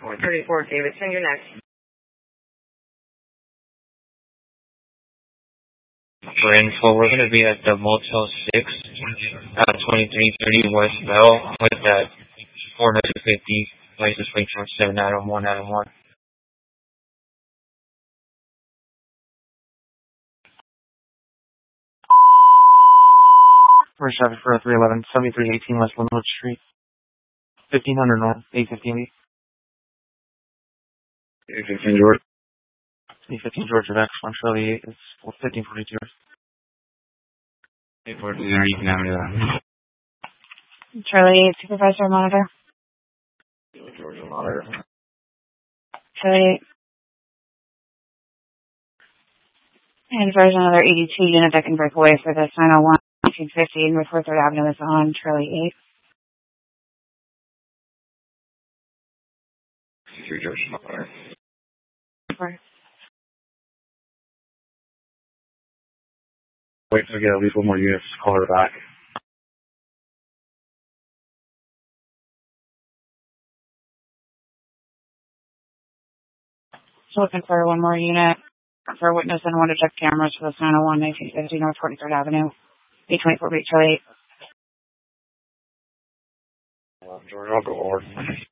34 Davidson, you're next. For info, we're going to be at the Motel 6 at 2330 West Bell with that 450 license plate from 7 Adam 1 Adam 1. We're traffic for 311, 7318 West Linwood Street, 1500 North, 815 815 George. 815 Georgia X, 1 Charlie 8, it's 1542. 842, you can have me that. Charlie 8, Supervisor Monitor. Georgia Monitor. Charlie 8. And there's another 82 unit that can break away for this 901 1950 North 3rd Avenue is on Charlie 8. 3 Georgia Monitor. Wait till I get at least one more unit, just call her back. So looking for one more unit for a witness and want to check cameras for this 901 1950 North 43rd Avenue, 824 Beach Charlie 8. George, I'll go over.